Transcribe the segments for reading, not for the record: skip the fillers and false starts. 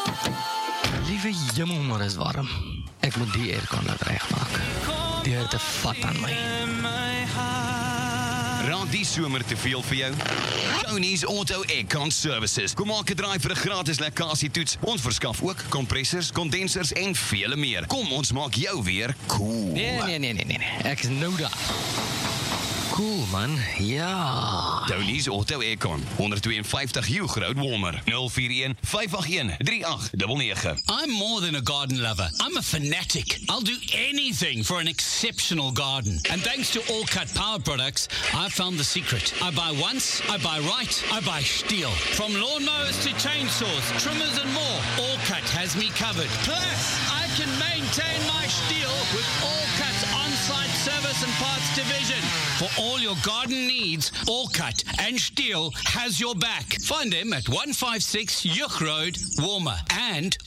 Liewe jemmel, maar is warm. Ek moet die aircon laat regmaak. Die hitte vat aan my. Raak die somer te veel vir jou? Tony's Auto Aircon Services. Kom maak 'n draai vir 'n gratis lekkasietoets. Ons verskaf ook kompressors, kondensers en vele meer. Kom, ons maak jou weer cool. Nee. Ek is nou daar. Cool, man. Ja. Tony's Auto Aircon. 152 Hugh Road, Walmer. 041 581 3899. I'm more than a garden lover. I'm a fanatic. I'll do anything for an exceptional garden. And thanks to All Cut Power Products, I've found the secret. I buy once, I buy right, I buy steel. From lawnmowers to chainsaws, trimmers and more, All Cut has me covered. Plus, I can maintain my steel with All Cut's on-site service and parts division. For all your garden needs, All Cut and Steel has your back. Find them at 156 Yuck Road, Walmer, and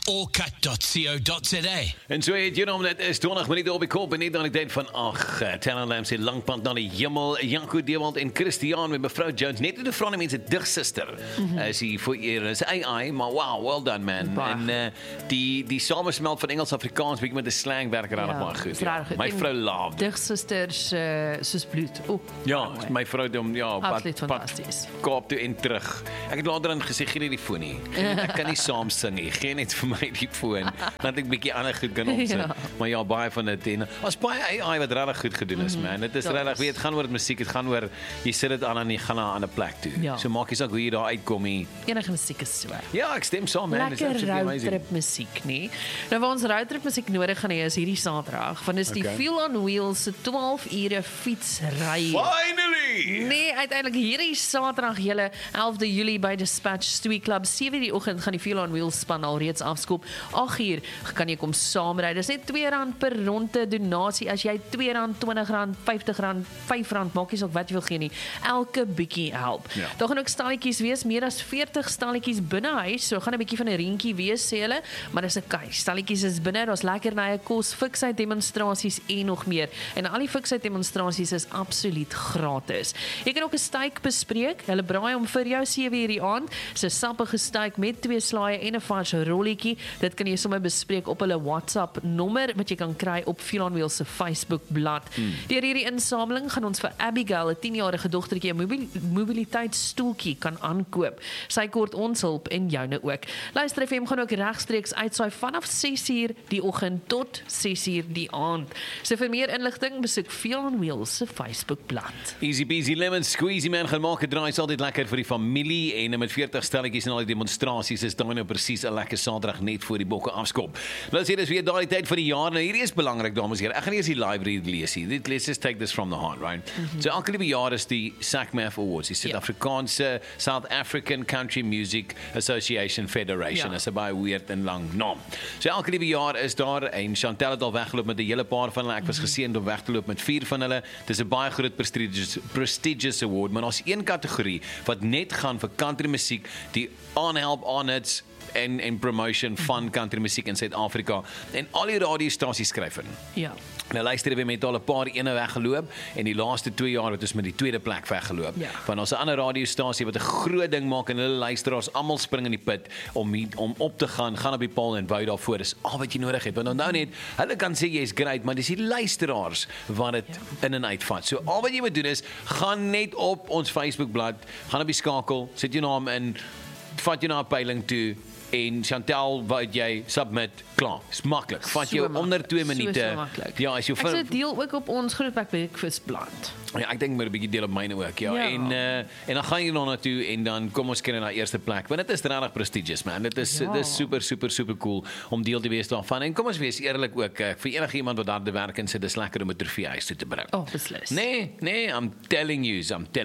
allcut.co.za. En so het jy nou, dit is 20 minute op die kop en net aan die tyd van 8. Talent Lamb sê langpad na die hemel. Janko Dewald en Christian met mevrou Jones. Net die vrou mense digsuster. Is hier vir eer. Is AI, maar wow, well done man. Bah. En die samesmelt van Engels Afrikaans bietjie met 'n slang werk regtig baie goed. Ja. My vrou love. Digsusters soos bloed. Ja, my vrou doen absoluut fantasties. Kaap toe en terug. Ek het later dan gesê gee net die foon nie. Ek kan nie saam sing nie. Gee net vir my die foon. Dat ek bietjie ander goed kan opsit. Ja. Maar ja, baie van dit en as baie AI wat regtig goed gedoen is, man. Dit is regtig, weet, gaan oor musiek, dit gaan oor jy sit dit aan en jy gaan na 'n ander plek toe. Ja. So maak jy saak hoe jy daar uitkom nie. Enige musiek is so. Ja, ek stem saam, man. Dit is Lekker absolutely amazing. roadtrip musiek, nie? Nou waar ons roadtrip musiek nodig gaan hê is hierdie Saterdag, want dis die Okay. Feel on Wheels se 12 ure fietsry. Finally! Nee, uiteindelik hierdie Saterdag julle 11de Julie by Dispatch Stewie Club 7:00 die oggend gaan die Feel on Wheels span alreeds afskop. 8:00 kan jy kom saamry. Dis net R2 per ronde donasie as jy R2, R20, R50, R5 maak nie saak wat jy wil gee nie. Elke bietjie help. Ja. Daar gaan ook stalletjies wees, meer as 40 stalletjies binne huis. So gaan 'n bietjie van 'n reentjie wees sê hulle, maar dis 'n okay. Stalletjies is binne, daar's lekker nye kos, fiksheid demonstrasies en nog meer. En al die fiksheid demonstrasies is absoluut gratis. Jy kan ook 'n steak bespreek. Hulle braai hom vir jou 7:00 die aand. Dis 'n sappige steak met 2 slaaie en 'n vars rolletjie. Dit kan jy sommer bespreek op hulle WhatsApp nommer wat jy kan kry op Feel on Wheels se Facebook bladsy. Deur hierdie insameling gaan ons vir Abigail, 'n 10-jarige dogtertjie, 'n mobiliteitsstoeltjie kan aankoop. Sy kort ons hulp en joune ook. Luister FM gaan ook regstreeks uitsaai vanaf 6:00 die oggend tot 6:00 die aand. So vir meer inligting besoek Feel on Wheels se Facebook bladsy. Easy peasy lemon squeezy man, gaan maak 'n draai, is altyd lekker vir die familie en met 40 stelletjies en al die demonstrasies is daar nou presies 'n lekker Saterdag net voor die bokke afskop. Nou sê dis weer daai tyd van die jaar. Nou hierdie is belangrik dames en here. Ek gaan eers die live read lees hier. Let's just take this from the heart, right? So elke liewe jaar is die SACMAF Awards, die Suid-Afrikaanse South African Country Music Association Federation. Is 'n baie weird en lang naam. So elke liewe jaar is daar en Chantel het al weggeloop met 'n hele paar van hulle. Ek was geseënd om weg te loop met 4 van hulle. Dis 'n baie groot prestigious award, maar daar's een kategorie wat net gaan vir country musiek, die aanhelp aan hits en promotion van country musiek in Suid-Afrika en al die radiostasies skryf in. Ja. Nou luister jy met al 'n paar ene weggeloop en die laaste 2 jaar het ons met die tweede plek weggeloop. Ja. Van ons 'n ander radiostasie wat 'n groot ding maak en hulle luisteraars almal spring in die put om op te gaan op die paal en wou daarvoor. Dis al wat jy nodig het. Want nou net, hulle kan sê jy's great, maar dis die luisteraars wat dit in en uitvat. So al wat jy moet doen is gaan net op ons Facebookblad, gaan op die skakel, sit jou naam in, vat jou na 'n peiling toe en Chantel wat jy submit, klaar. Dis maklik. Vat jou onder 2 minute. So maklik. Ja, as jy Ek sal deel ook op ons Grootbek Breakfast blad. Ja, ek dink maar 'n bietjie deel op myne ook, ja. En dan gaan jy na toe en dan kom ons kry na eerste plek. Want dit is regtig prestigious, man. Dit is super cool om deel te wees daarvan. En kom ons wees eerlik ook, vir enige iemand wat daar te werk en sit, dis lekker om 'n trofee huis toe te bring. Oh, beslis. Nee, I'm telling you.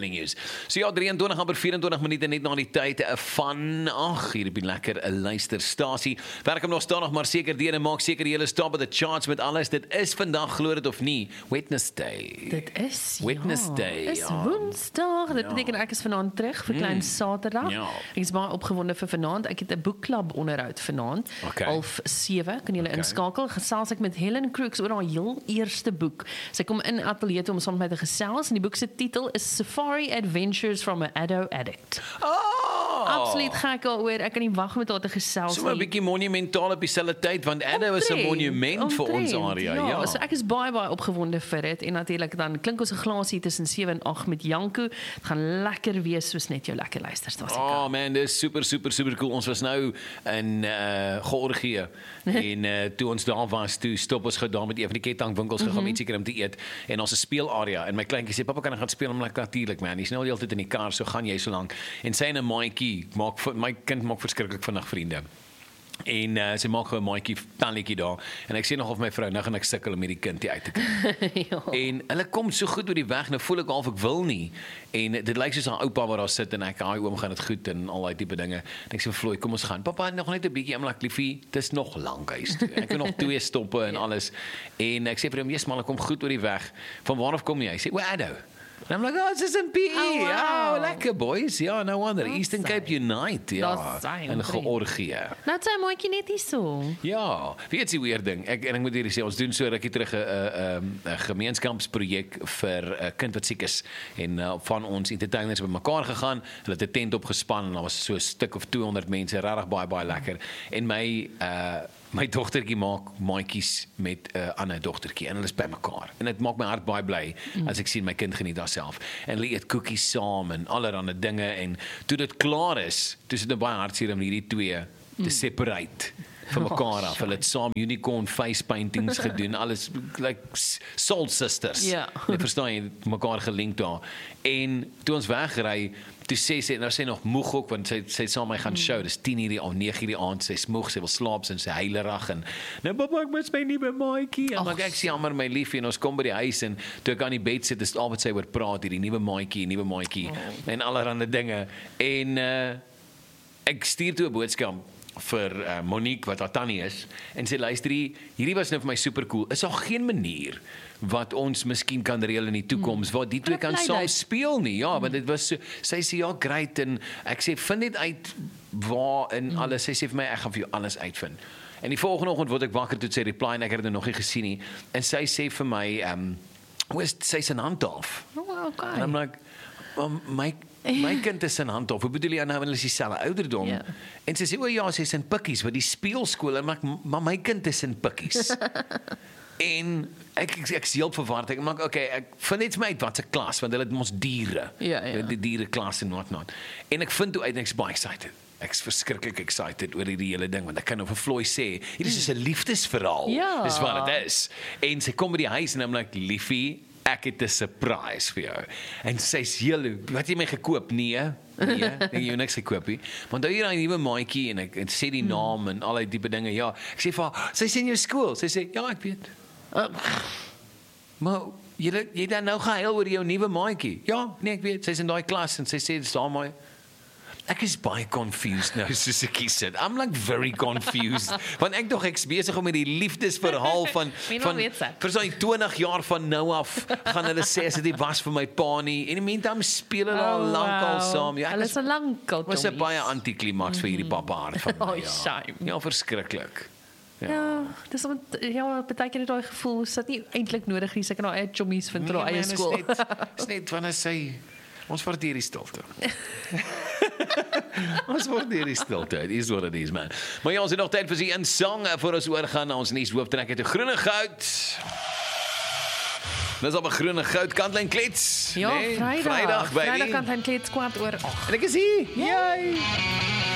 So ja, 23 amper 24 minute net na die tyd van hierdie lekker 'n luisterstasie. Werk hom nog stadig maar seker deur en maak seker jy is top of the charts met alles. Dit is vandag, glo dit of nie, Wednesday. Dit is Wednesday. Is Woensdag. Dit beteken ek is vanaand terug vir klein Saterdag. Ja. Ek is baie opgewonde vir vanaand. Ek het 'n boekklub onderhoud vanaand. Okay. 7:30 kan julle inskakel. Gesels ek met Helen Crooks oor haar heel eerste boek. Sy kom in ateljee toe om saam met my te gesels en die boek se titel is Safari Adventures from an Addo Addict. absoluut gek daaroor. Ek kan nie wag met haar te gesels So 'n bietjie monumentaal op dieselfde tyd, want Addo is 'n monument vir ons area. Ja. So ek is baie opgewonde vir dit en natuurlik dan klink ons 'n glasie tussen 7 en 8 met Janko. Dit gaan lekker wees soos net jou lekker luisterstasie. Oh man, dis super cool. Ons was nou in Georgië en toe ons daar was, toe stop ons gou daar met een van die kettingwinkels gegaan iets seker om te eet en ons 'n speelarea en my kleintjie sê pappa kan ek gaan speel, om like natuurlik man. Hy's nou al die hele tyd in die kar, so gaan jy so lank. En sy en 'n maatjie maak my kind maak verskriklik vinnig vriende. En sy maak 'n maatjie talletjie daar en ek sê nog of my vrou nou gaan ek sukkel om hierdie kind hier uit te kry. Ja. En hulle kom so goed oor die weg, nou voel ek half ek wil nie. En dit lyk soos 'n oupa waar daar sit en ek oom gaan dit goed en al daai tipe dinge. En ek sê vir Floyd, kom ons gaan. Pappa, nog net 'n bietjie, I'm like liefie, dis nog lank huis toe. Ek het nog 2 stoppe en alles. En ek sê vir hom, "Jesus man, ek kom goed oor die weg. Van waar af kom jy?" Hy sê, "Addo." And I'm like, "Oh, it's just in PE. Oh, wow. Lekker boys. Ja, no wonder. Eastern Cape Unite. Ja, in Georgië. Nou sy maatjie net hier so. Ja, weet jy weer ding. Ek moet hierdie sê, ons doen so rukkie terug 'n gemeenskapsprojek vir 'n kind wat siek is en van ons entertainers bymekaar gegaan. Hulle het 'n tent opgespan en daar was so 'n stuk of 200 mense, regtig baie lekker. En my dogtertjie maak maatjies met 'n ander dogtertjie en hulle is bymekaar. En dit maak my hart baie bly as ek sien my kind geniet haarself. En hulle eet koekies saam en allerlei dinge en toe dit klaar is, toe sit dit baie hartseer om hierdie twee te separate van mekaar af. Hulle het saam unicorn face paintings gedoen, alles like soul sisters. Ja. Jy verstaan jy, mekaar gelink daar. En toe ons wegry, toe sê sy, nou sy nog moeg ook, want sy saam my gaan show, dis 10:00 of 9:00 aand, sy is moeg, sy wil slaap, en sy heilerig, en nou papa, ek mis my nuwe maatjie, en ek sê jammer my liefie, en ons kom by die huis, en toe ek aan die bed sit, is al wat sy oor praat, hierdie nuwe maatjie, en allerhande dinge, en ek stuur toe 'n boodskap vir Monique, wat haar tannie is, en sê, luister, hierdie was nou vir my super cool, is daar geen manier wat ons miskien kan reël in die toekoms, waar die twee kan saam speel nie, ja, want dit was so, sy sê, ja, great, en ek sê, vind dit uit waar en alles, sy sê vir my, ek gaan vir jou alles uitvind, en die volgende oggend word ek wakker, toe sy reply, en ek het dit nog nie gesien nie, en sy sê vir my, sy is in handhaaf, Okay. en I'm like, my kind is in handhaaf, hoe bedoel jy nou, hulle is dieselfde ouderdom, en sy sê, ja, sy is in pikkies, by die speelskool, en maar my kind is in pikkies, en ek is heel verward, ek maak, ek vind net my uit wat se klas, want hulle het ons diere, die diereklas en whatnot, en ek vind toe uit, en ek is baie excited, ek is verskriklik excited oor hierdie hele ding, want ek kan nou vir Floyd sê, hier is soos 'n liefdesverhaal, dis wat het is, en sy kom by die huis, en I'm like, liefie, ek het 'n surprise vir jou, en sy's heel, wat jy my gekoop, nee, jy het niks gekoop nie, want hier aan die nuwe maatjie, en ek sê die naam, en al die diepe dinge, ja, ek sê vir haar, sy sê in jou skool, sy sê, ja, ek weet, maar, jy het dan nou gehuil oor jou nuwe maatjie, ja, nee, ek weet, sy's in daai klas, en sy sê, dis daar my, ek is baie confused nou, soos ek hier sit. I'm like very confused. Want ek dog ek's besig om met die liefdesverhaal van verstaan jy 20 jaar van nou af gaan hulle sê as dit nie was vir my pa nie. En die meantime speel hulle al lankal saam. Ja, hulle is al lankal. Was 'n baie antiklimaks vir hierdie pappa hart van my. Shame. Ja, verskriklik. Ja, dis baie keer daai gevoel, is dit nie eintlik nodig nie, sy kan haar eie chommies vind vir haar eie skool. Is net wanneer sy ons waardeer die stilte. Ons waardeer die stilte. It is what it is, man. Maar ja, ons het nog tyd vir sy een sang voor ons oorgaan na ons nuus hooftrek uit 'n groene goud. Dis op 'n groene goud kantlyn klets. Ja, nee, Vrydag baby. Vrydag kantlyn klets 7:15. En ek is hier. Yay!